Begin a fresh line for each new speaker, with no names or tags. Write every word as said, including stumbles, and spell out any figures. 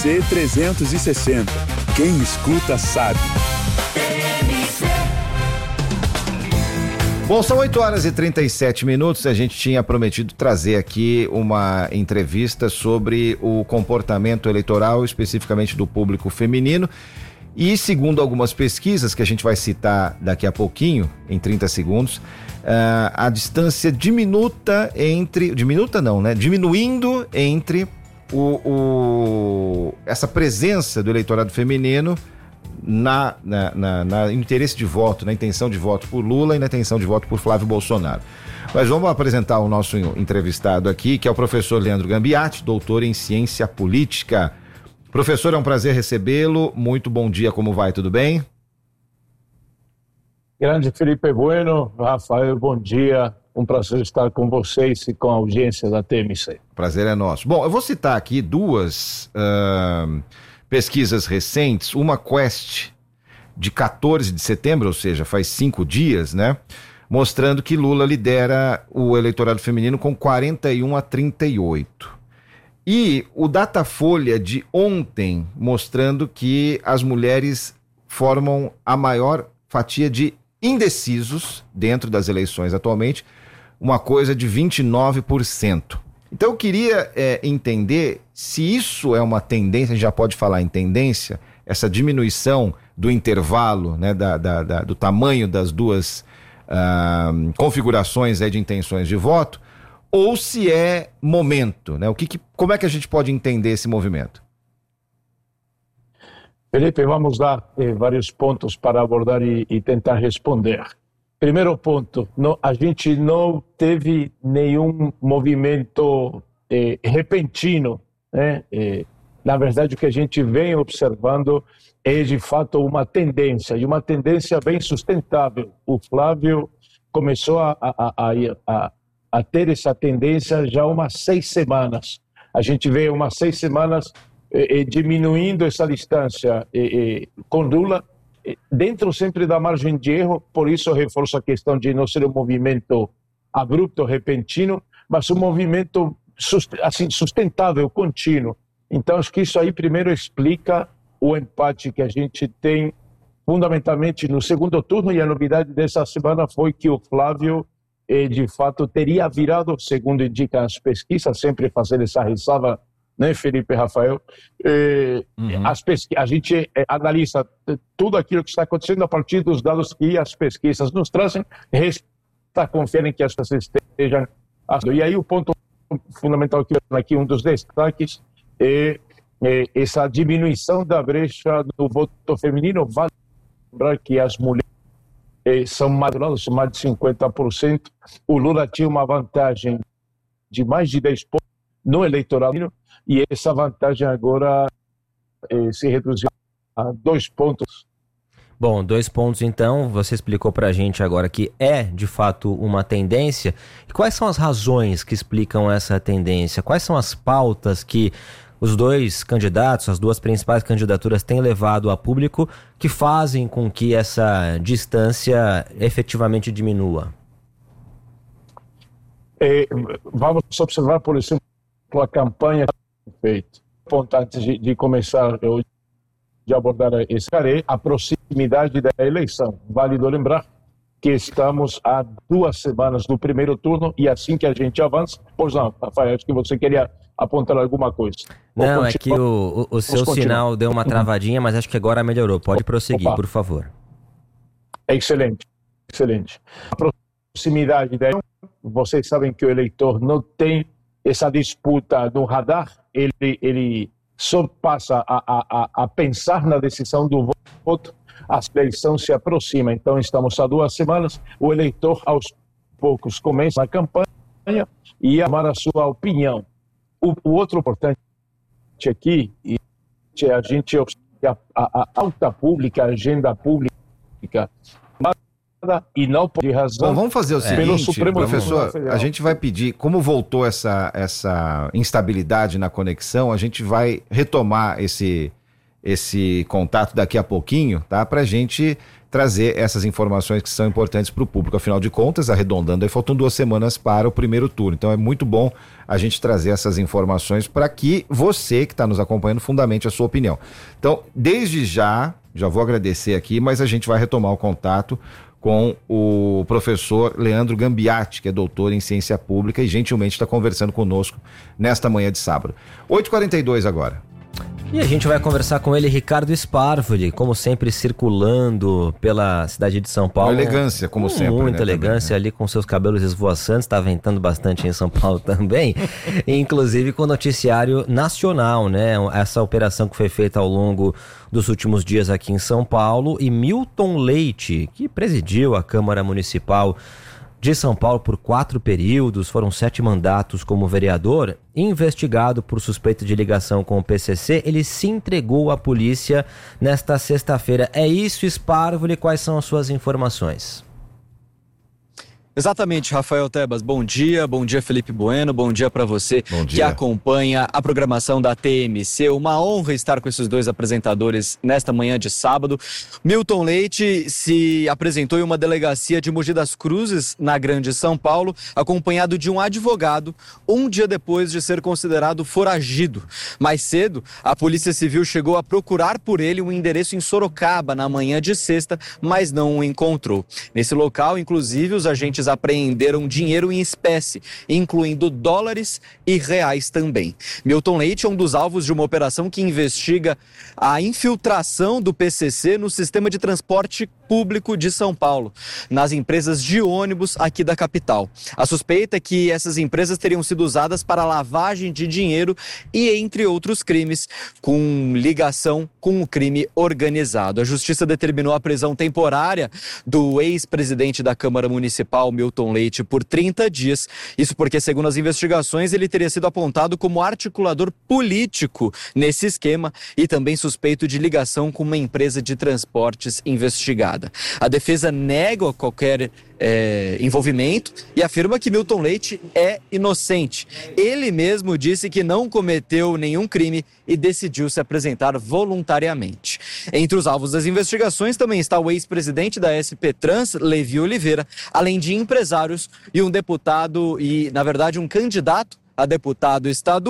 C trezentos e sessenta. Quem escuta sabe.
Bom, são oito horas e trinta e sete minutos. A gente tinha prometido trazer aqui uma entrevista sobre o comportamento eleitoral, especificamente do público feminino. E segundo algumas pesquisas que a gente vai citar daqui a pouquinho, em trinta segundos, uh, a distância diminuta entre, diminuta não, né? Diminuindo entre o, o essa presença do eleitorado feminino na, na, na, na no interesse de voto, na intenção de voto por Lula e na intenção de voto por Flávio Bolsonaro. Mas vamos apresentar o nosso entrevistado aqui, que é o professor Leandro Gambiati, doutor em ciência política. Professor, é um prazer recebê-lo. Muito bom dia, como vai? Tudo bem?
Grande Felipe Bueno, Rafael, bom dia. Um prazer estar com vocês e com a audiência da T M C.
Prazer é nosso. Bom, eu vou citar aqui duas uh, pesquisas recentes. Uma Quest de quatorze de setembro, ou seja, faz cinco dias, né? Mostrando que Lula lidera o eleitorado feminino com quarenta e um a trinta e oito. E o Datafolha de ontem, mostrando que as mulheres formam a maior fatia de indecisos dentro das eleições atualmente, uma coisa de vinte e nove por cento. Então eu queria é, entender se isso é uma tendência, a gente já pode falar em tendência, essa diminuição do intervalo, né, da, da, da, do tamanho das duas uh, configurações aí de intenções de voto, ou se é momento, né? O que, que, como é que a gente pode entender esse movimento?
Felipe, vamos dar eh, vários pontos para abordar e, e tentar responder. Primeiro ponto, não, a gente não teve nenhum movimento eh, repentino, né? Eh, na verdade, o que a gente vem observando é, de fato, uma tendência, e uma tendência bem sustentável. O Flávio começou a, a, a, a a ter essa tendência já há umas seis semanas. A gente vê umas seis semanas eh, eh, diminuindo essa distância eh, eh, com Lula, eh, dentro sempre da margem de erro, por isso eu reforço a questão de não ser um movimento abrupto, repentino, mas um movimento sust assim, sustentável, contínuo. Então acho que isso aí primeiro explica o empate que a gente tem fundamentalmente no segundo turno, e a novidade dessa semana foi que o Flávio de fato teria virado, segundo indicam as pesquisas, sempre fazendo essa ressalva, né, Felipe, Rafael, eh, uhum. as pesqu... a gente eh, analisa tudo aquilo que está acontecendo a partir dos dados que as pesquisas nos trazem, resta confiar em que as pessoas estejam... E aí o ponto fundamental que aqui, um dos destaques, é, é essa diminuição da brecha do voto feminino. Vale lembrar que as mulheres são mais, são mais de cinquenta por cento. O Lula tinha uma vantagem de mais de dez pontos no eleitorado, e essa vantagem agora eh, se reduziu a dois pontos.
Bom, dois pontos então, você explicou pra gente agora que é de fato uma tendência. E quais são as razões que explicam essa tendência? Quais são as pautas que os dois candidatos, as duas principais candidaturas têm levado a público que fazem com que essa distância efetivamente diminua? É,
vamos observar, por exemplo, a campanha feita. Ponto antes de, de começar, eu, de abordar esse cara, a proximidade da eleição. Válido lembrar que estamos há duas semanas do primeiro turno, e assim que a gente avança... Pois não, Rafael, acho que você queria apontar alguma coisa.
Não, é que o, o, o seu sinal deu uma travadinha, mas acho que agora melhorou. Pode prosseguir, Opa. por favor.
Excelente, excelente. A proximidade da eleição, vocês sabem que o eleitor não tem essa disputa no radar, ele, ele só passa a, a, a pensar na decisão do voto. A eleição se aproxima, então estamos há duas semanas, o eleitor aos poucos começa a campanha e a dar a sua opinião. O, o outro importante aqui é a gente observa a, a pauta pública, a agenda pública, e não por razão.
Bom, vamos fazer o seguinte, professor, a gente vai pedir, como voltou essa, essa instabilidade na conexão, a gente vai retomar esse... esse contato daqui a pouquinho, tá? Pra gente trazer essas informações que são importantes para o público. Afinal de contas, arredondando, aí faltam duas semanas para o primeiro turno. Então é muito bom a gente trazer essas informações para que você que está nos acompanhando fundamente a sua opinião. Então, desde já, já vou agradecer aqui, mas a gente vai retomar o contato com o professor Leandro Gambiati, que é doutor em ciência pública e gentilmente está conversando conosco nesta manhã de sábado. oito e quarenta e dois agora.
E a gente vai conversar com ele, Ricardo Sparvoli, como sempre circulando pela cidade de São Paulo.
Com elegância, como
com
sempre.
Muita
né,
elegância
também, né?
ali com seus cabelos esvoaçantes, está ventando bastante em São Paulo também, inclusive com o noticiário nacional, né? Essa operação que foi feita ao longo dos últimos dias aqui em São Paulo, e Milton Leite, que presidiu a Câmara Municipal de São Paulo por quatro períodos, foram sete mandatos como vereador, investigado por suspeita de ligação com o P C C, ele se entregou à polícia nesta sexta-feira. É isso, Sparvoli, quais são as suas informações?
Exatamente, Rafael Tebas, bom dia, bom dia Felipe Bueno, bom dia para você
Bom
que
dia.
acompanha a programação da T M C, uma honra estar com esses dois apresentadores nesta manhã de sábado. Milton Leite se apresentou em uma delegacia de Mogi das Cruzes, na Grande São Paulo, acompanhado de um advogado, um dia depois de ser considerado foragido. Mais cedo, a Polícia Civil chegou a procurar por ele um endereço em Sorocaba na manhã de sexta, mas não o encontrou. Nesse local, inclusive, os agentes apreenderam dinheiro em espécie, incluindo dólares e reais também. Milton Leite é um dos alvos de uma operação que investiga a infiltração do P C C no sistema de transporte público de São Paulo, nas empresas de ônibus aqui da capital. A suspeita é que essas empresas teriam sido usadas para lavagem de dinheiro e entre outros crimes, com ligação com o crime organizado. A Justiça determinou a prisão temporária do ex-presidente da Câmara Municipal, Milton Leite, por trinta dias. Isso porque, segundo as investigações, ele teria sido apontado como articulador político nesse esquema e também suspeito de ligação com uma empresa de transportes investigada. A defesa nega qualquer é, envolvimento e afirma que Milton Leite é inocente. Ele mesmo disse que não cometeu nenhum crime e decidiu se apresentar voluntariamente. Entre os alvos das investigações também está o ex-presidente da S P Trans, Levi Oliveira, além de empresários e um deputado e, na verdade, um candidato a deputado estadual